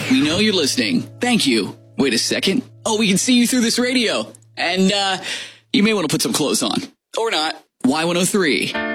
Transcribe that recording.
We know you're listening. Thank you. Wait a second. Oh, we can see you through this radio. And, you may want to put some clothes on. Or not. Y103.